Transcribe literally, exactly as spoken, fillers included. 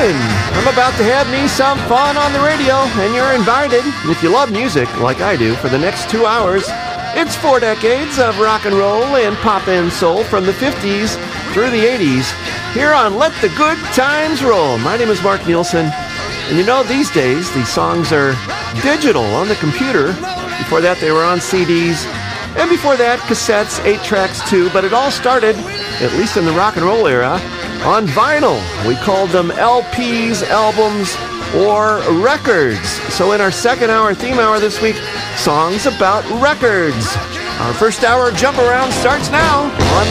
morning! I'm about to have me some fun on the radio, and you're invited, if you love music like I do, for the next two hours. It's four decades of rock and roll and pop and soul from the fifties through the eighties, here on Let the Good Times Roll. My name is Mark Nielsen, and you know, these days, these songs are digital on the computer. Before that, they were on C Ds, and before that, cassettes, eight tracks too, but it all started, at least in the rock and roll era, on vinyl. We called them L Ps, albums, or records. So in our second hour, theme hour this week, songs about records. Our first hour jump around starts now on